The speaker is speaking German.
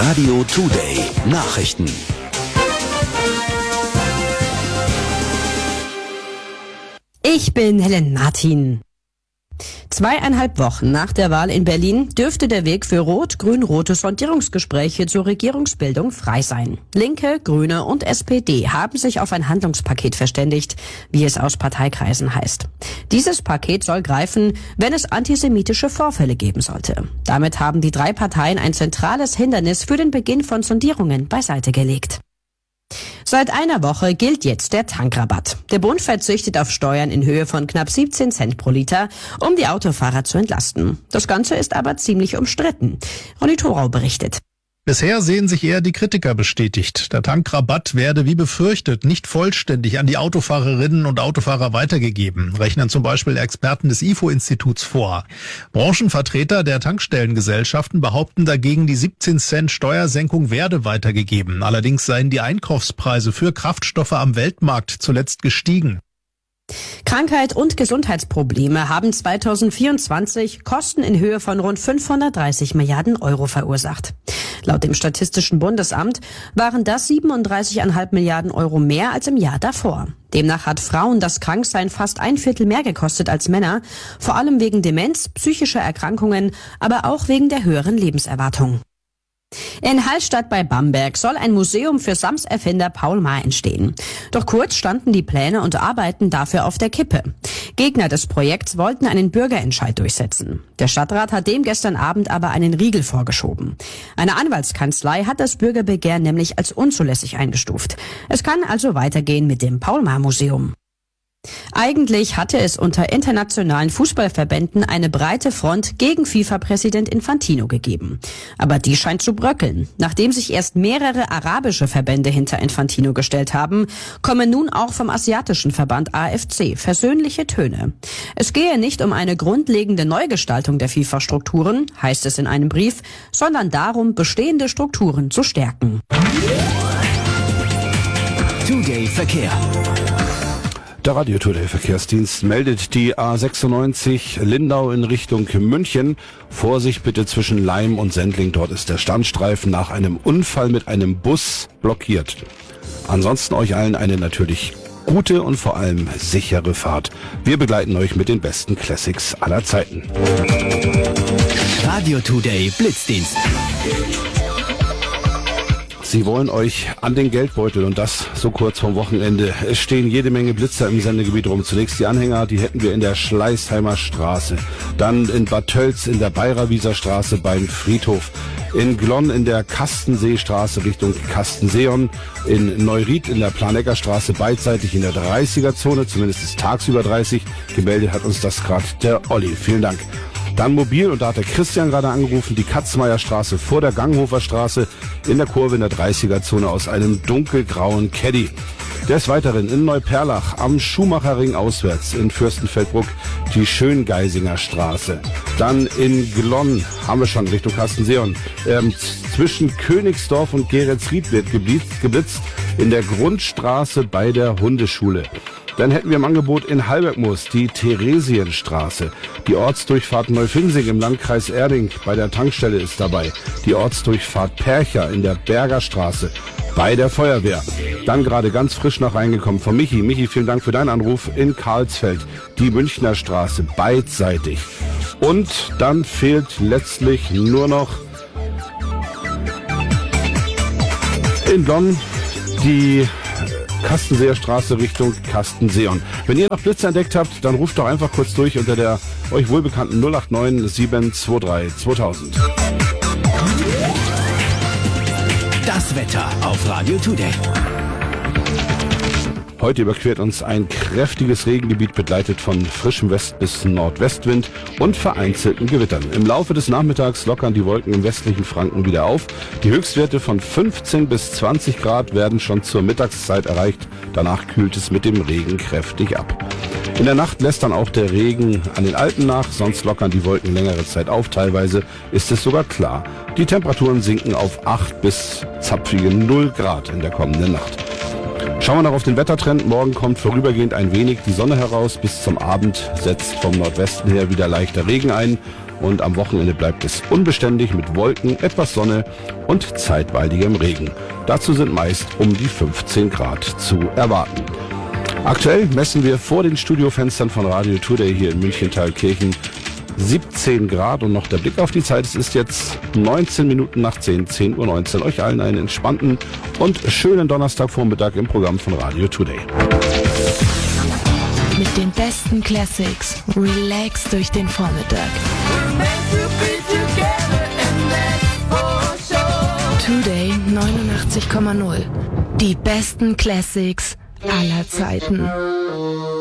Radio Today Nachrichten. Ich bin Helen Martin. 2,5 Wochen nach der Wahl in Berlin dürfte der Weg für rot-grün-rote Sondierungsgespräche zur Regierungsbildung frei sein. Linke, Grüne und SPD haben sich auf ein Handlungspaket verständigt, wie es aus Parteikreisen heißt. Dieses Paket soll greifen, wenn es antisemitische Vorfälle geben sollte. Damit haben die 3 Parteien ein zentrales Hindernis für den Beginn von Sondierungen beiseite gelegt. Seit einer Woche gilt jetzt der Tankrabatt. Der Bund verzichtet auf Steuern in Höhe von knapp 17 Cent pro Liter, um die Autofahrer zu entlasten. Das Ganze ist aber ziemlich umstritten. Ronny Thorau berichtet. Bisher sehen sich eher die Kritiker bestätigt. Der Tankrabatt werde wie befürchtet nicht vollständig an die Autofahrerinnen und Autofahrer weitergegeben, rechnen zum Beispiel Experten des IFO-Instituts vor. Branchenvertreter der Tankstellengesellschaften behaupten dagegen, die 17 Cent Steuersenkung werde weitergegeben. Allerdings seien die Einkaufspreise für Kraftstoffe am Weltmarkt zuletzt gestiegen. Krankheit und Gesundheitsprobleme haben 2024 Kosten in Höhe von rund 530 Milliarden Euro verursacht. Laut dem Statistischen Bundesamt waren das 37,5 Milliarden Euro mehr als im Jahr davor. Demnach hat Frauen das Kranksein fast 1/4 mehr gekostet als Männer, vor allem wegen Demenz, psychischer Erkrankungen, aber auch wegen der höheren Lebenserwartung. In Hallstatt bei Bamberg soll ein Museum für Sams Erfinder Paul Maar entstehen. Doch kurz standen die Pläne und Arbeiten dafür auf der Kippe. Gegner des Projekts wollten einen Bürgerentscheid durchsetzen. Der Stadtrat hat dem gestern Abend aber einen Riegel vorgeschoben. Eine Anwaltskanzlei hat das Bürgerbegehren nämlich als unzulässig eingestuft. Es kann also weitergehen mit dem Paul Maar Museum. Eigentlich hatte es unter internationalen Fußballverbänden eine breite Front gegen FIFA-Präsident Infantino gegeben. Aber die scheint zu bröckeln. Nachdem sich erst mehrere arabische Verbände hinter Infantino gestellt haben, kommen nun auch vom asiatischen Verband AFC versöhnliche Töne. Es gehe nicht um eine grundlegende Neugestaltung der FIFA-Strukturen, heißt es in einem Brief, sondern darum, bestehende Strukturen zu stärken. Today Verkehr. Der Radio Today Verkehrsdienst meldet die A96 Lindau in Richtung München. Vorsicht bitte zwischen Laim und Sendling. Dort ist der Standstreifen nach einem Unfall mit einem Bus blockiert. Ansonsten euch allen eine natürlich gute und vor allem sichere Fahrt. Wir begleiten euch mit den besten Classics aller Zeiten. Radio Today Blitzdienst. Sie wollen euch an den Geldbeutel und das so kurz vorm Wochenende. Es stehen jede Menge Blitzer im Sendegebiet rum. Zunächst die Anhänger, die hätten wir in der Schleißheimer Straße. Dann in Bad Tölz in der Bayerwieser Straße beim Friedhof. In Glonn in der Kastenseestraße Richtung Kastenseon. In Neuried in der Planeggerstraße beidseitig in der 30er-Zone. Zumindest ist tagsüber 30. Gemeldet hat uns das gerade der Olli. Vielen Dank. Dann mobil, und da hat der Christian gerade angerufen, die Katzmeierstraße vor der Ganghofer Straße in der Kurve in der 30er-Zone aus einem dunkelgrauen Caddy. Des Weiteren in Neuperlach am Schumacherring auswärts in Fürstenfeldbruck die Schöngeisinger Straße. Dann in Glonn haben wir schon Richtung Kastenseon. Zwischen Königsdorf und Geretsried wird geblitzt in der Grundstraße bei der Hundeschule. Dann hätten wir im Angebot in Halbergmoos die Theresienstraße. Die Ortsdurchfahrt Neufinsing im Landkreis Erding bei der Tankstelle ist dabei. Die Ortsdurchfahrt Percha in der Bergerstraße bei der Feuerwehr. Dann gerade ganz frisch noch reingekommen von Michi. Michi, vielen Dank für deinen Anruf. In Karlsfeld die Münchner Straße beidseitig. Und dann fehlt letztlich nur noch in Bonn die Kastenseerstraße Richtung Kastenseon. Wenn ihr noch Blitze entdeckt habt, dann ruft doch einfach kurz durch unter der euch wohlbekannten 089 723 2000. Das Wetter auf Radio Today. Heute überquert uns ein kräftiges Regengebiet, begleitet von frischem West- bis Nordwestwind und vereinzelten Gewittern. Im Laufe des Nachmittags lockern die Wolken im westlichen Franken wieder auf. Die Höchstwerte von 15 bis 20 Grad werden schon zur Mittagszeit erreicht. Danach kühlt es mit dem Regen kräftig ab. In der Nacht lässt dann auch der Regen an den Alpen nach, sonst lockern die Wolken längere Zeit auf. Teilweise ist es sogar klar. Die Temperaturen sinken auf 8 bis zapfige 0 Grad in der kommenden Nacht. Schauen wir noch auf den Wettertrend. Morgen kommt vorübergehend ein wenig die Sonne heraus. Bis zum Abend setzt vom Nordwesten her wieder leichter Regen ein. und am Wochenende bleibt es unbeständig mit Wolken, etwas Sonne und zeitweiligem Regen. Dazu sind meist um die 15 Grad zu erwarten. Aktuell messen wir vor den Studiofenstern von Radio Today hier in München-Thalkirchen 17 Grad und noch der Blick auf die Zeit. Es ist jetzt 19 Minuten nach 10:19 Uhr. Euch allen einen entspannten und schönen Donnerstagvormittag im Programm von Radio Today. Mit den besten Classics. Relax durch den Vormittag. Today 89,0. Die besten Classics aller Zeiten.